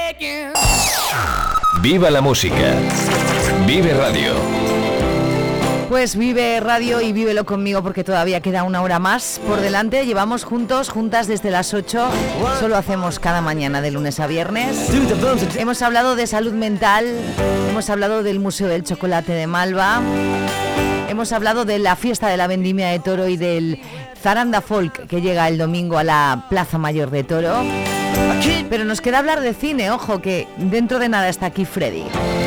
Viva la música. Vive Radio. Pues vive Radio y vívelo conmigo porque todavía queda una hora más por delante. Llevamos juntas desde las 8. Solo hacemos cada mañana de lunes a viernes. Hemos hablado de salud mental. Hemos hablado del Museo del Chocolate de Malva. Hemos hablado de la fiesta de la Vendimia de Toro y del Zaranda Folk que llega el domingo a la Plaza Mayor de Toro. Pero nos queda hablar de cine, ojo, que dentro de nada está aquí Freddy.